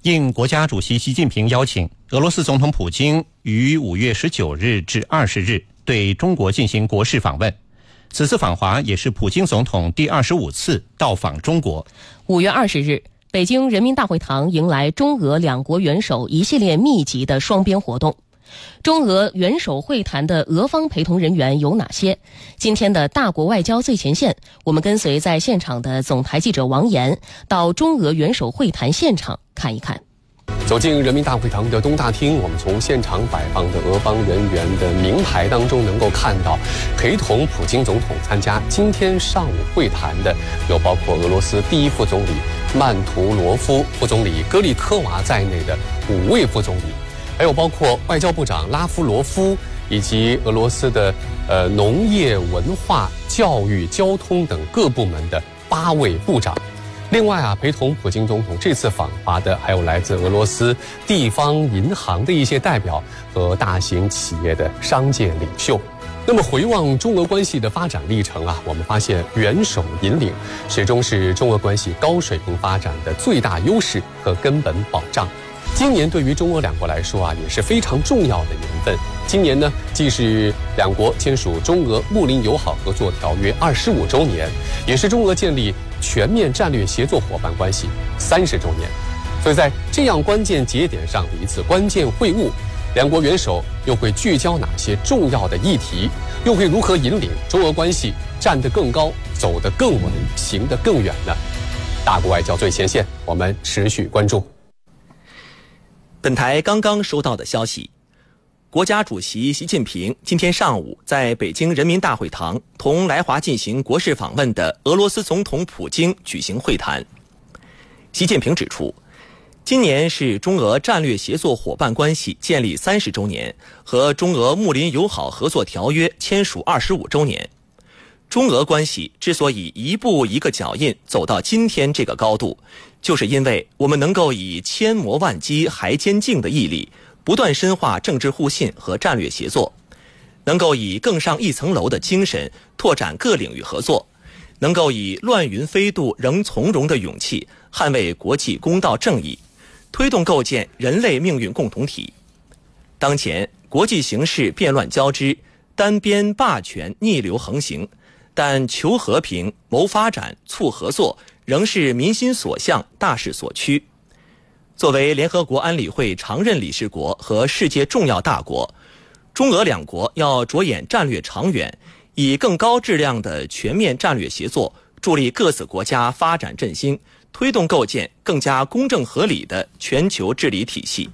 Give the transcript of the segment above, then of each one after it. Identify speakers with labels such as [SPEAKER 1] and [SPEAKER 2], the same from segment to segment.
[SPEAKER 1] 应国家主席习近平邀请，俄罗斯总统普京于5月19日至20日对中国进行国事访问。此次访华也是普京总统第25次到访中国。
[SPEAKER 2] 5月20日，北京人民大会堂迎来中俄两国元首一系列密集的双边活动。中俄元首会谈的俄方陪同人员有哪些？今天的大国外交最前线，我们跟随在现场的总台记者王岩到中俄元首会谈现场看一看。
[SPEAKER 3] 走进人民大会堂的东大厅，我们从现场摆放的俄方人员的名牌当中能够看到，陪同普京总统参加今天上午会谈的有包括俄罗斯第一副总理曼图罗夫、副总理戈利科娃在内的5位副总理，还有包括外交部长拉夫罗夫以及俄罗斯的农业、文化、教育、交通等各部门的8位部长。另外陪同普京总统这次访华的还有来自俄罗斯地方银行的一些代表和大型企业的商界领袖。那么回望中俄关系的发展历程我们发现元首引领始终是中俄关系高水平发展的最大优势和根本保障。今年对于中俄两国来说也是非常重要的年份。今年呢，既是两国签署中俄睦邻友好合作条约25周年，也是中俄建立全面战略协作伙伴关系30周年。所以在这样关键节点上的一次关键会晤，两国元首又会聚焦哪些重要的议题，又会如何引领中俄关系站得更高，走得更稳，行得更远呢？大国外交最前线，我们持续关注。
[SPEAKER 4] 本台刚刚收到的消息，国家主席习近平今天上午在北京人民大会堂同来华进行国事访问的俄罗斯总统普京举行会谈。习近平指出，今年是中俄战略协作伙伴关系建立30周年和中俄睦邻友好合作条约签署25周年。中俄关系之所以一步一个脚印走到今天这个高度，就是因为我们能够以千磨万击还坚劲的毅力，不断深化政治互信和战略协作，能够以更上一层楼的精神拓展各领域合作，能够以乱云飞渡仍从容的勇气捍卫国际公道正义，推动构建人类命运共同体。当前国际形势变乱交织，单边霸权逆流横行，但求和平、谋发展、促合作仍是民心所向、大势所趋。作为联合国安理会常任理事国和世界重要大国，中俄两国要着眼战略长远，以更高质量的全面战略协作，助力各自国家发展振兴，推动构建更加公正合理的全球治理体系。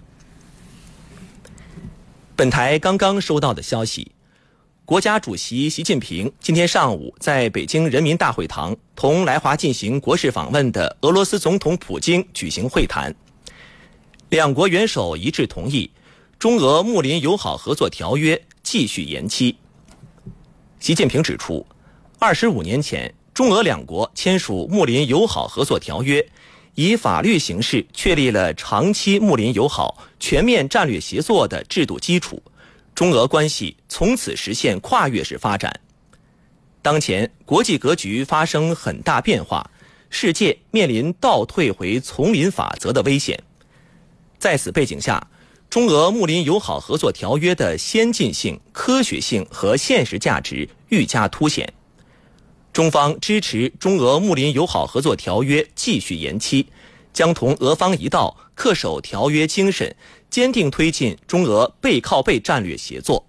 [SPEAKER 4] 本台刚刚收到的消息，国家主席习近平今天上午在北京人民大会堂同来华进行国事访问的俄罗斯总统普京举行会谈。两国元首一致同意中俄睦邻友好合作条约继续延期。习近平指出，25年前中俄两国签署睦邻友好合作条约，以法律形式确立了长期睦邻友好、全面战略协作的制度基础，中俄关系从此实现跨越式发展。当前国际格局发生很大变化，世界面临倒退回丛林法则的危险。在此背景下，中俄睦邻友好合作条约的先进性、科学性和现实价值愈加凸显。中方支持中俄睦邻友好合作条约继续延期，将同俄方一道恪守条约精神，坚定推进中俄背靠背战略协作。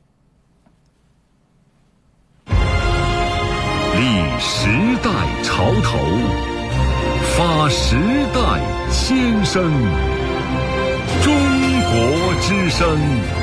[SPEAKER 5] 立时代潮头，发时代先声。中国之声。